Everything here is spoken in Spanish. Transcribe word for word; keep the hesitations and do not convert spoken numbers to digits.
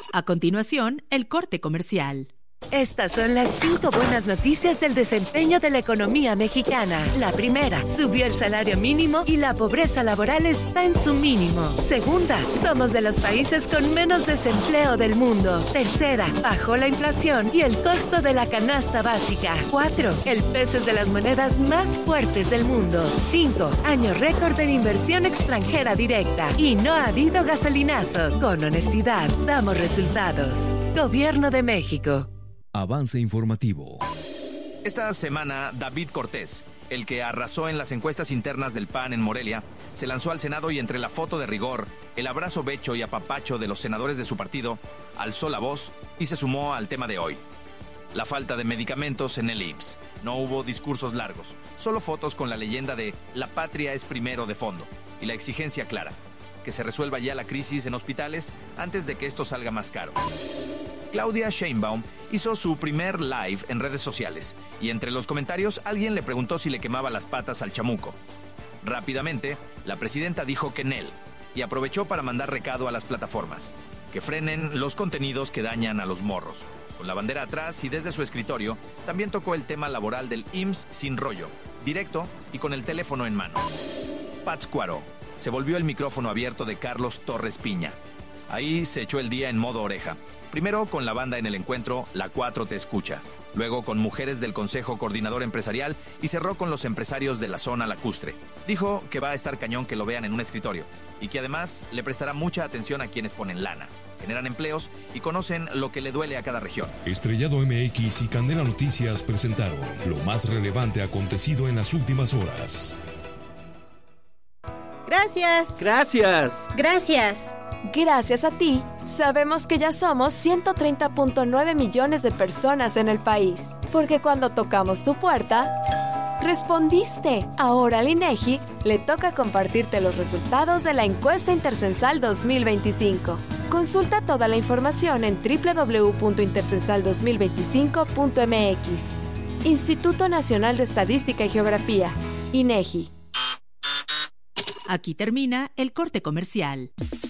A continuación, el corte comercial. Estas son las cinco buenas noticias del desempeño de la economía mexicana. La primera, subió el salario mínimo y la pobreza laboral está en su mínimo. Segunda, somos de los países con menos desempleo del mundo. Tercera, bajó la inflación y el costo de la canasta básica. Cuatro, el peso es de las monedas más fuertes del mundo. Cinco, año récord en inversión extranjera directa. Y no ha habido gasolinazos. Con honestidad, damos resultados. Gobierno de México. Avance informativo. Esta semana, David Cortés, el que arrasó en las encuestas internas del P A N en Morelia, se lanzó al Senado y entre la foto de rigor, el abrazo becho y apapacho de los senadores de su partido, alzó la voz y se sumó al tema de hoy. La falta de medicamentos en el I M S S. No hubo discursos largos, solo fotos con la leyenda de «La patria es primero» de fondo y la exigencia clara, que se resuelva ya la crisis en hospitales antes de que esto salga más caro. Claudia Sheinbaum hizo su primer live en redes sociales y entre los comentarios alguien le preguntó si le quemaba las patas al chamuco. Rápidamente, la presidenta dijo que Nel y aprovechó para mandar recado a las plataformas, que frenen los contenidos que dañan a los morros. Con la bandera atrás y desde su escritorio, también tocó el tema laboral del I M S S sin rollo, directo y con el teléfono en mano. Pátzcuaro se volvió el micrófono abierto de Carlos Torres Piña. Ahí se echó el día en modo oreja. Primero con la banda en el encuentro La cuatro Te Escucha, luego con mujeres del Consejo Coordinador Empresarial y cerró con los empresarios de la zona lacustre. Dijo que va a estar cañón que lo vean en un escritorio y que además le prestará mucha atención a quienes ponen lana, generan empleos y conocen lo que le duele a cada región. Estrellado M X y Candela Noticias presentaron lo más relevante acontecido en las últimas horas. Gracias. Gracias. Gracias. Gracias a ti, sabemos que ya somos ciento treinta punto nueve millones de personas en el país. Porque cuando tocamos tu puerta, respondiste. Ahora al INEGI le toca compartirte los resultados de la encuesta Intercensal dos mil veinticinco. Consulta toda la información en doble u doble u doble u punto intercensal dos mil veinticinco punto m x. Instituto Nacional de Estadística y Geografía, INEGI. Aquí termina el corte comercial.